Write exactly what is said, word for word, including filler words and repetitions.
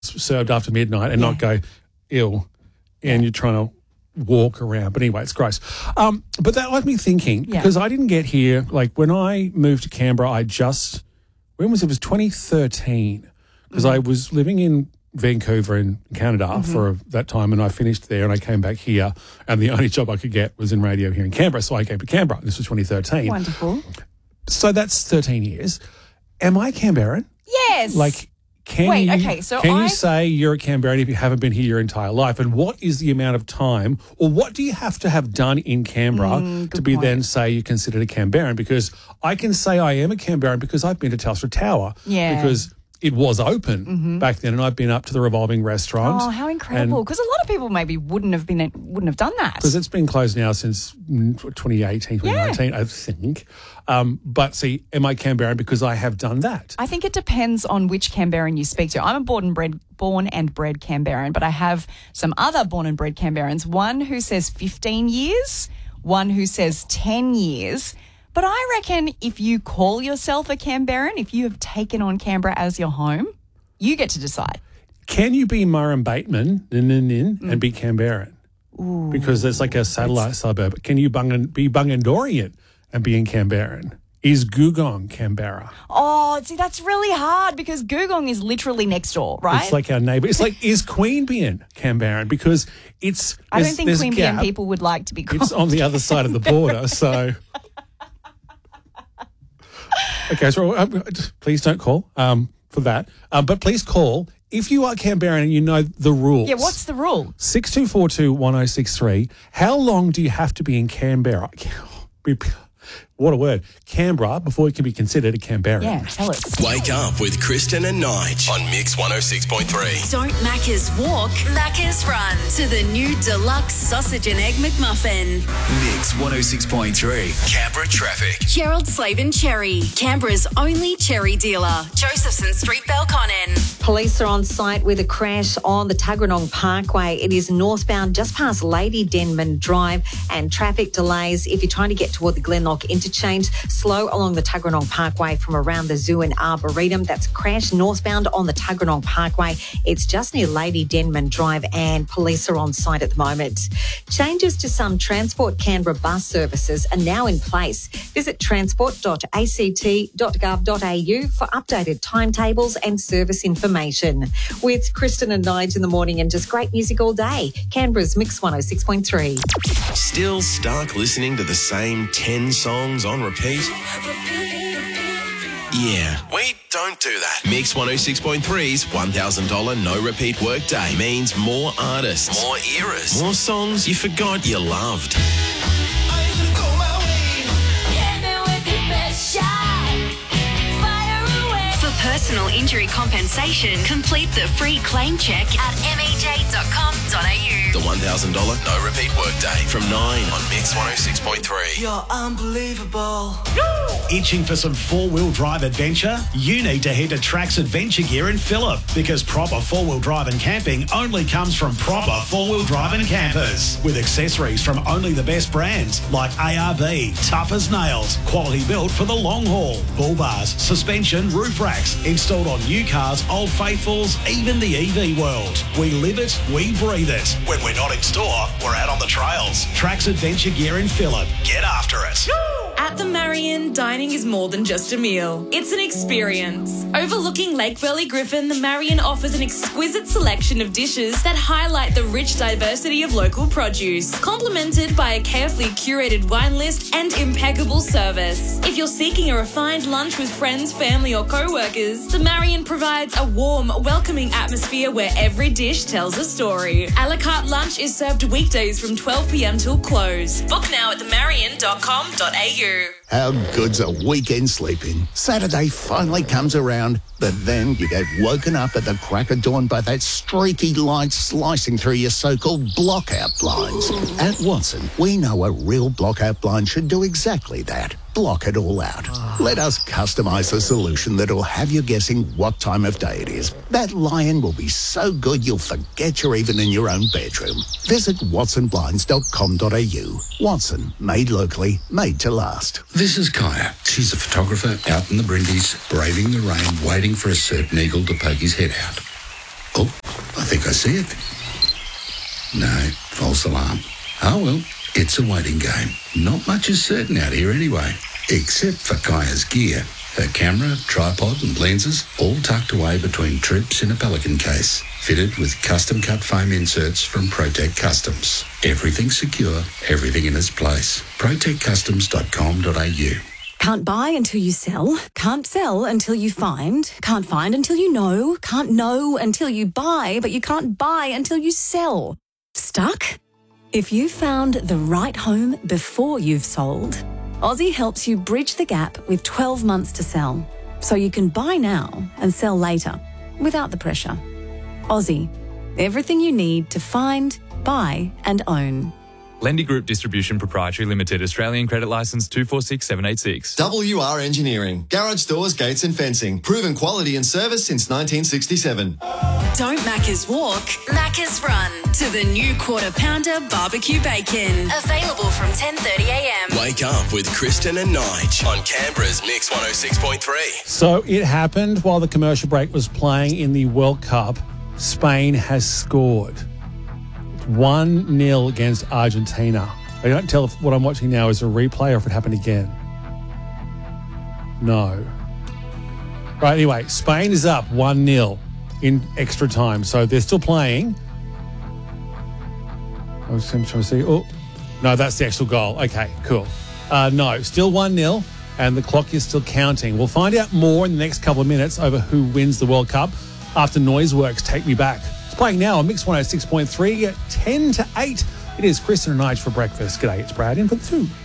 served after midnight and yeah. not go ill and you're trying to walk around. But anyway, it's gross. Um, but that left me thinking yeah. because I didn't get here, like when I moved to Canberra, I just, when was it? It was twenty thirteen because mm-hmm. I was living in Vancouver in Canada mm-hmm. for that time and I finished there and I came back here and the only job I could get was in radio here in Canberra. So I came to Canberra. This was twenty thirteen. Wonderful. So that's thirteen years. Am I Canberran? Yes. Like, can Wait, you, okay, so can I... you say you're a Canberran if you haven't been here your entire life? And what is the amount of time or what do you have to have done in Canberra mm, to be point. then say you're considered a Canberran? Because I can say I am a Canberran because I've been to Telstra Tower. Yeah. Because it was open mm-hmm. back then and I've been up to the revolving restaurant. Oh, how incredible. Because a lot of people maybe wouldn't have been wouldn't have done that. Because it's been closed now since twenty eighteen, twenty nineteen, yeah. I think. Um, but see, am I Canberran because I have done that? I think it depends on which Canberran you speak to. I'm a born and bred, born and bred Canberran, but I have some other born and bred Canberrans. One who says fifteen years, one who says ten years. But I reckon if you call yourself a Canberran, if you have taken on Canberra as your home, you get to decide. Can you be Murrum Bateman nin, nin, nin, mm. and be Canberran? Ooh, because there's like a satellite that's... suburb. Can you Bungan, be Bungandorian and be in Canberran? Is Googong Canberra? Oh, see, that's really hard because Googong is literally next door, right? It's like our neighbour. It's like, is Queanbeyan Canberran? Because it's... I don't think Queanbeyan people would like to be called. It's on the other side of the border, so... Okay, so um, please don't call um, for that. Um, but please call if you are Canberran and you know the rules. Yeah, what's the rule? six two four two, one oh six three. How long do you have to be in Canberra? What a word. Canberra before you can be considered a Canberran. Yeah, tell us. Wake up with Kristen and Nige on Mix one oh six point three. Don't Macca's walk, Macca's run to the new deluxe sausage and egg McMuffin. Mix one oh six point three. Canberra traffic. Gerald Slavin Cherry, Canberra's only cherry dealer. Josephson Street, Belconnen. Police are on site with a crash on the Tuggeranong Parkway. It is northbound just past Lady Denman Drive and traffic delays if you're trying to get toward the Glenlock interchange. Slow along the Tuggeranong Parkway from around the zoo and Arboretum. That's crash northbound on the Tuggeranong Parkway. It's just near Lady Denman Drive and police are on site at the moment. Changes to some Transport Canberra bus services are now in place. Visit transport dot a c t dot gov dot a u for updated timetables and service information. With Kristen and Nige in the morning and just great music all day. Canberra's Mix one oh six point three. Still stuck listening to the same ten songs on repeat? Yeah, we don't do that. Mix one oh six point three's one thousand dollars no repeat workday means more artists, more eras, more songs you forgot you loved. For personal injury compensation, complete the free claim check at m e j dot com dot a u. The one thousand dollars no repeat workday from nine on Mix one oh six point three. You're unbelievable. Itching for some four-wheel drive adventure? You need to head to Trax Adventure Gear in Phillip because proper four-wheel drive and camping only comes from proper four-wheel drive and campers. With accessories from only the best brands like A R B, tough as nails, quality built for the long haul, bull bars, suspension, roof racks, installed on new cars, Old Faithfuls, even the E V world. We live it, we breathe it. When we're not in store, we're out on the trails. Trax Adventure Gear in Phillip. Get after it. At the Marion, dining is more than just a meal. It's an experience. Overlooking Lake Burley Griffin, the Marion offers an exquisite selection of dishes that highlight the rich diversity of local produce, complemented by a carefully curated wine list and impeccable service. If you're seeking a refined lunch with friends, family or co-workers, the Marion provides a warm, welcoming atmosphere where every dish tells a story. A la carte lunch is served weekdays from twelve p m till close. Book now at the marion dot com dot a u. How good's a weekend sleep-in? Saturday finally comes around, but then you get woken up at the crack of dawn by that streaky light slicing through your so-called blockout blinds. At Watson, we know a real blockout blind should do exactly that. Block it all out. Let us customise a solution that'll have you guessing what time of day it is. That lion will be so good you'll forget you're even in your own bedroom. Visit watson blinds dot com dot a u. Watson, made locally, made to last. This is Kaya. She's a photographer out in the Brindis, braving the rain, waiting for a certain eagle to poke his head out. Oh, I think I see it. No, false alarm. Oh well, it's a waiting game. Not much is certain out here anyway, except for Kaya's gear. Her camera, tripod and lenses all tucked away between troops in a Pelican case, fitted with custom-cut foam inserts from Protect Customs. Everything secure, everything in its place. protect customs dot com dot a u. Can't buy until you sell, can't sell until you find, can't find until you know, can't know until you buy, but you can't buy until you sell. Stuck? If you found the right home before you've sold, Aussie helps you bridge the gap with twelve months to sell, so you can buy now and sell later without the pressure. Aussie, everything you need to find, buy and own. Lendy Group Distribution Proprietary Limited, Australian Credit Licence two four six seven eight six. W R Engineering, garage doors, gates and fencing. Proven quality and service since nineteen sixty-seven. Don't Macca's walk, Macca's run to the new Quarter Pounder Barbecue Bacon. available from ten thirty a m. Wake up with Kristen and Nige on Canberra's Mix one oh six point three. So it happened while the commercial break was playing in the World Cup. Spain has scored one nil against Argentina. I can't tell if what I'm watching now is a replay or if it happened again. No. Right, anyway, Spain is up one nil in extra time. So they're still playing. I was trying to see. Oh, no, that's the actual goal. Okay, cool. Uh, no, still one nil, and the clock is still counting. We'll find out more in the next couple of minutes over who wins the World Cup after Noiseworks Take Me Back. It's playing now on Mix one oh six point three at ten to eight. It is Kristen and Nige for breakfast. G'day, it's Brad in for the two.